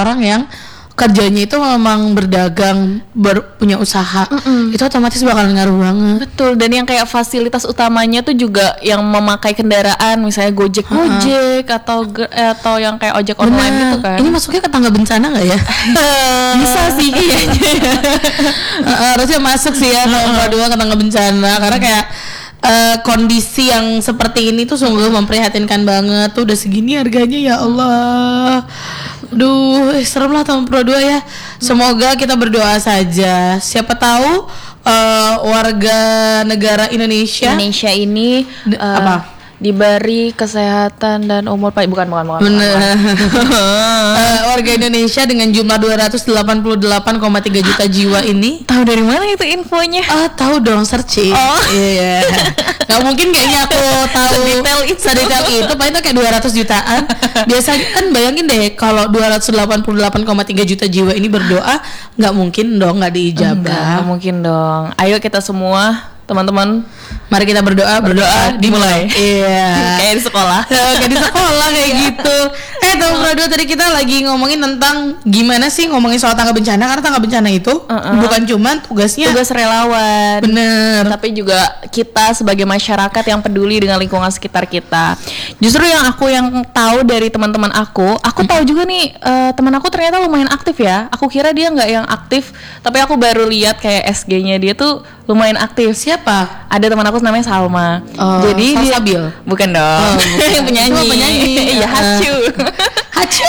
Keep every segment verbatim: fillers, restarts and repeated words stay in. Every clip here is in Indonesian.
orang yang kerjanya itu memang berdagang, ber, punya usaha, Mm-mm. itu otomatis bakal ngaruh banget. Betul, dan yang kayak fasilitas utamanya tuh juga yang memakai kendaraan, misalnya Gojek Gojek uh-uh. atau atau yang kayak ojek Bener. online gitu kan. Ini masuknya ke tangga bencana nggak ya? Bisa sih kayaknya. Harusnya masuk sih ya nomor dua ke tangga bencana, karena kayak Uh, kondisi yang seperti ini tuh sungguh memprihatinkan banget. Tuh udah segini harganya, ya Allah. Duh, eh, serem lah tahun Pro dua ya. Semoga kita berdoa saja. Siapa tahu uh, warga negara Indonesia Indonesia ini d- uh, apa? diberi kesehatan dan umur panjang. Bukan, bukan, bukan. Bener. uh, warga Indonesia dengan jumlah dua ratus delapan puluh delapan koma tiga juta jiwa ini. Tahu dari mana itu infonya? Ah, uh, tahu dong, searching. Oh. Iya. Yeah. Gak mungkin kayaknya aku tahu sedetail itu. Sedetail itu, paling itu kayak dua ratus jutaan. Biasanya kan bayangin deh kalau dua ratus delapan puluh delapan koma tiga juta jiwa ini berdoa, nggak mungkin dong nggak diijabah. Nggak mungkin dong. Ayo kita semua teman-teman, mari kita berdoa, berdoa, berdoa dimulai. Iya. Kayak di sekolah. Kayak di sekolah kayak gitu. Eh, tahun Pro dua tadi kita lagi ngomongin tentang gimana sih ngomongin soal tangga bencana, karena tangga bencana itu uh-uh. bukan cuma tugasnya tugas relawan. Bener. Tapi juga kita sebagai masyarakat yang peduli dengan lingkungan sekitar kita. Justru yang aku yang tahu dari teman-teman aku, aku hmm. tahu juga nih uh, teman aku ternyata lumayan aktif ya. Aku kira dia nggak yang aktif, tapi aku baru lihat kayak S G-nya dia tuh lumayan aktif. Siapa? Ada teman aku namanya Salma. Oh, jadi dia Salsabil? Bukan dong. Oh, bukan. penyanyi. penyanyi. Iya, Hacu. Hacu.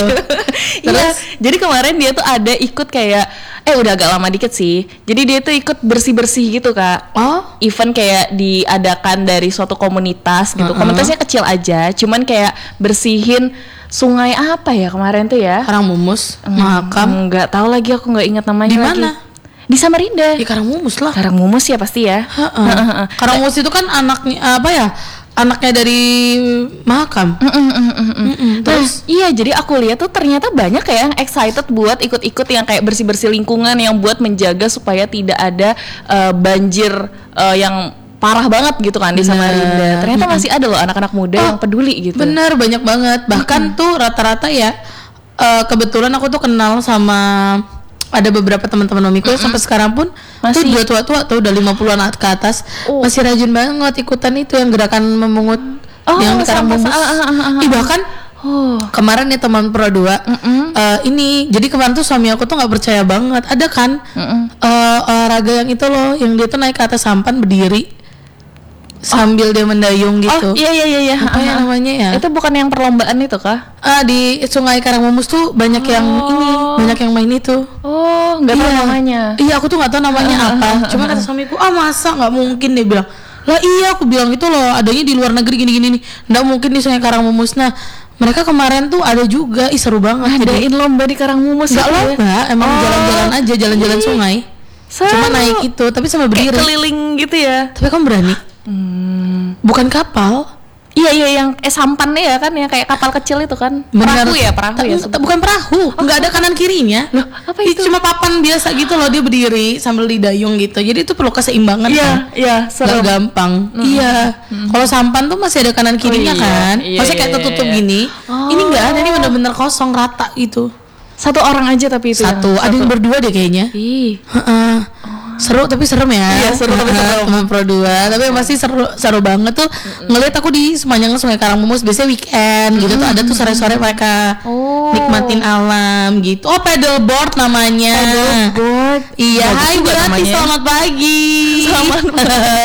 Iya. Jadi kemarin dia tuh ada ikut kayak eh udah agak lama dikit sih. Jadi dia tuh ikut bersih-bersih gitu, Kak. Oh. Event kayak diadakan dari suatu komunitas gitu. Uh-uh. Komunitasnya kecil aja, cuman kayak bersihin sungai apa ya kemarin tuh ya? Karangmumus, Mahakam. Enggak tahu lagi, aku enggak ingat namanya. Di mana? Di Samarinda. Di Karangmumus lah. Karangmumus ya pasti ya. Uh-uh. Karangmumus itu kan anaknya apa ya? Anaknya dari Mahakam. Mm-mm, mm-mm, mm-mm. Mm-mm. Terus nah, iya, jadi aku lihat tuh ternyata banyak kayak yang excited buat ikut-ikut yang kayak bersih-bersih lingkungan, yang buat menjaga supaya tidak ada uh, banjir uh, yang parah banget gitu kan di Samarinda. Ternyata mm-hmm. masih ada loh anak-anak muda oh, yang peduli gitu. Bener, banyak banget. Bahkan mm-hmm. tuh rata-rata ya uh, kebetulan aku tuh kenal sama ada beberapa teman-teman mamiku mm-hmm. sampai sekarang pun masih tuh udah tua-tua tuh udah lima puluhan ke atas oh. masih rajin banget ikutan itu yang gerakan memungut oh, yang sekarang membus. Ah, ah, ah, ah. Ih, bahkan oh. kemarin nih teman Pro dua mm-hmm. uh, ini jadi kemarin tuh suami aku tuh nggak percaya banget ada kan mm-hmm. uh, olahraga yang itu loh yang dia tuh naik ke atas sampan berdiri sambil oh. dia mendayung gitu. Oh iya iya iya. Apa ya namanya ya? Itu bukan yang perlombaan itu kah? Ah di Sungai Karangmumus tuh banyak oh. yang ini, banyak yang main itu. Oh, nggak tahu iya. namanya. Iya, aku tuh nggak tahu namanya apa. Cuma kata suamiku, ah masa nggak mungkin, dia bilang. Lah iya, aku bilang itu loh, adanya di luar negeri gini-gini nih. Nggak mungkin di Sungai Karangmumus. Nah, mereka kemarin tuh ada juga, ih seru banget. Adain lomba di Karangmumus. Nggak lomba, emang oh. jalan-jalan aja, jalan-jalan sungai. Seru. Cuma naik itu, tapi sambil berdiri. Kayak keliling gitu ya. Tapi kamu berani? Hmm. Bukan kapal. Iya iya yang eh sampannya ya kan, ya kayak kapal kecil itu kan. Bener. Perahu ya, perahu Ta- ya. ta- bukan perahu, oh, nggak ada kanan kirinya. Loh, apa itu? Cuma papan biasa gitu loh, dia berdiri sambil didayung gitu. Jadi itu perlu keseimbangan iya, kan. Iya, Gak gampang. Mm. Iya. Mm. Kalau sampan tuh masih ada kanan kirinya oh, iya. kan. Iya, Maksudnya kayak tertutup iya, iya. gini. Oh. Ini nggak ada, ini bener-bener kosong rata gitu. Satu orang aja tapi itu. Satu, yang, ada satu. Yang berdua deh kayaknya. Ih. Uh-uh. Seru tapi serem ya. Iya seru tapi serem. Teman Pro dua. Tapi masih seru seru banget tuh mm-hmm. ngeliat aku di sepanjang Sungai Karangmumus. Biasanya weekend gitu mm-hmm. tuh ada tuh sore-sore mereka oh. nikmatin alam gitu. Oh paddleboard namanya. Paddleboard. Iya. Hai berarti selamat pagi. Selamat pagi.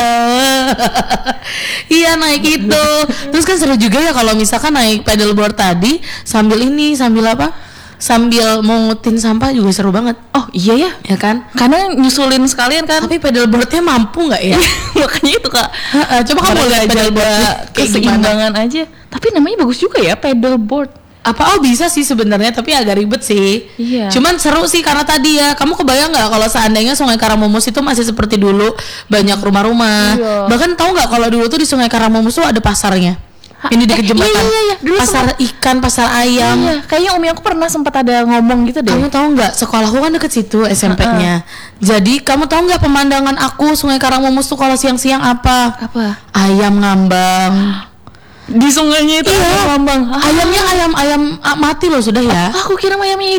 Iya naik itu. Terus kan seru juga ya kalau misalkan naik paddleboard tadi sambil ini sambil apa? Sambil mungutin sampah juga seru banget. Oh iya ya, ya kan? Karena nyusulin sekalian kan. Tapi paddleboardnya mampu nggak ya? Makanya itu Kak. Uh, coba kamu lihat paddleboard keseimbangan aja. Tapi namanya bagus juga ya paddleboard. Apa oh bisa sih sebenarnya, tapi agak ribet sih. Iya. Cuman seru sih karena tadi ya. Kamu kebayang nggak kalau seandainya Sungai Karangmumus itu masih seperti dulu, banyak rumah-rumah. Iya. Bahkan tahu nggak kalau dulu tuh di Sungai Karangmumus tuh ada pasarnya. Ini di jembatan. Iya, iya, iya. Dulu pasar sempat, ikan, pasar ayam. Iya, kayaknya umi aku pernah sempat ada ngomong gitu deh. Kamu tahu nggak? Sekolahku kan deket situ S M P-nya. Uh-uh. Jadi kamu tahu nggak pemandangan aku Sungai Karangmumus tuh kalau siang-siang apa? Apa? Ayam ngambang. Di sungainya itu iya. ayam ngambang. Ayamnya ayam ayam mati loh sudah ya. Aku kira ayamnya